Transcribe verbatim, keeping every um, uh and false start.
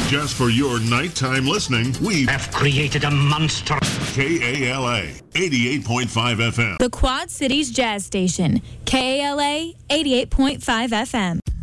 Just for your nighttime listening, we have created a monster. K A L A, eighty-eight point five F M. The Quad Cities Jazz Station, K A L A, eighty-eight point five F M.